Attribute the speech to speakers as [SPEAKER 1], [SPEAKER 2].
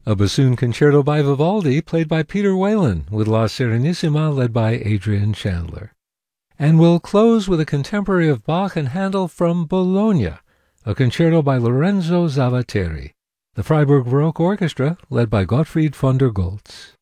[SPEAKER 1] A bassoon concerto by Vivaldi, played by Peter Whalen, with La Serenissima, led by Adrian Chandler. And we'll close with a contemporary of Bach and Handel from Bologna, a concerto by Lorenzo Zavatteri, the Freiburg Baroque Orchestra, led by Gottfried von der Goltz.